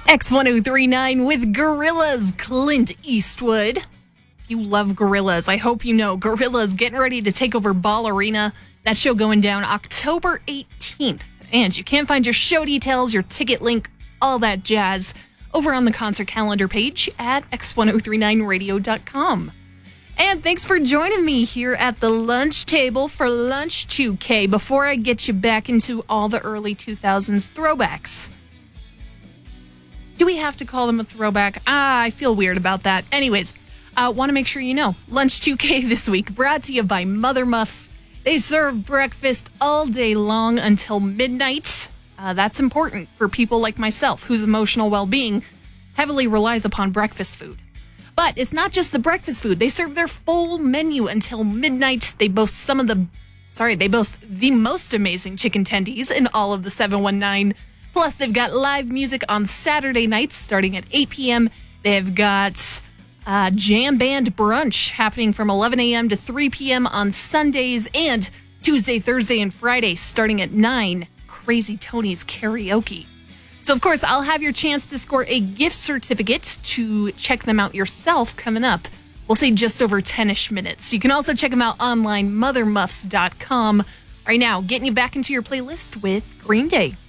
X1039 with Gorillaz, Clint Eastwood. You love Gorillaz. I hope you know Gorillaz getting ready to take over Ball Arena. That show going down October 18th. And you can find your show details, your ticket link, all that jazz over on the concert calendar page at x1039radio.com. And thanks for joining me here at the lunch table for Lunch 2K before I get you back into all the early 2000s throwbacks. Do we have to call them a throwback? I feel weird about that. Anyways, want to make sure you know, Lunch 2K this week brought to you by Mother Muffs. They serve breakfast all day long until midnight. That's important for people like myself, whose emotional well-being heavily relies upon breakfast food. But it's not just the breakfast food. They serve their full menu until midnight. They boast the most amazing chicken tendies in all of the 719. Plus, they've got live music on Saturday nights starting at 8 p.m. They've got jam band brunch happening from 11 a.m. to 3 p.m. on Sundays, and Tuesday, Thursday, and Friday starting at 9, Crazy Tony's Karaoke. So, of course, I'll have your chance to score a gift certificate to check them out yourself coming up. We'll say just over 10-ish minutes. You can also check them out online, mothermuffs.com. Right now, getting you back into your playlist with Green Day.